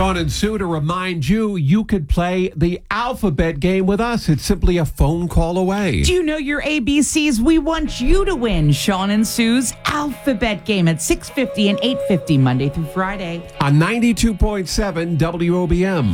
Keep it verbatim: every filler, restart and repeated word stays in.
Sean and Sue, to remind you, you could play the alphabet game with us. It's simply a phone call away. Do you know your A B Cs? We want you to win Sean and Sue's alphabet game at six fifty and eight fifty Monday through Friday. On ninety-two point seven W O B M.